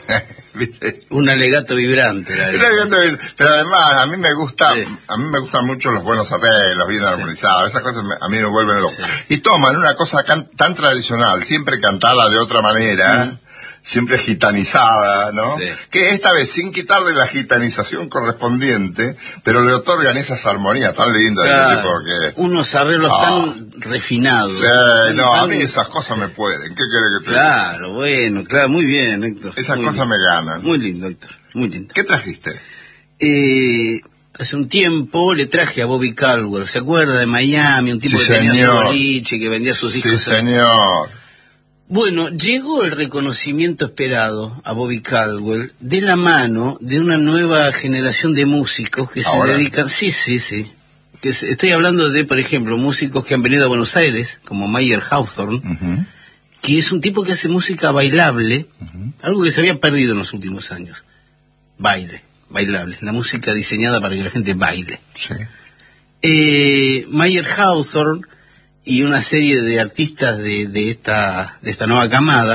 ¿Viste? Un alegato vibrante. Pero además, a mí me gustan mucho los buenos arreglos, bien armonizados, esas cosas a mí me vuelven loco. Sí. Y toman una cosa tan tradicional, siempre cantada de otra manera, siempre gitanizada, ¿no? Sí. Que esta vez sin quitarle la gitanización correspondiente, pero le otorgan esas armonías tan lindas, claro, tipo que unos arreglos tan refinados. Sí, a mí esas cosas me pueden. ¿Qué querés que te diga? Claro, bueno, claro, muy bien, Héctor. Esas cosas me ganan. Muy lindo, Héctor, muy lindo. ¿Qué trajiste? Hace un tiempo le traje a Bobby Caldwell, ¿se acuerda? De Miami, un tipo que tenía su boliche, que vendía sus discos. Sí, señor. Bueno, llegó el reconocimiento esperado a Bobby Caldwell de la mano de una nueva generación de músicos que se dedican... Sí. Que estoy hablando de, por ejemplo, músicos que han venido a Buenos Aires, como Mayer Hawthorne, que es un tipo que hace música bailable, algo que se había perdido en los últimos años. Bailable, la música diseñada para que la gente baile. Sí. Mayer Hawthorne y una serie de artistas de esta nueva camada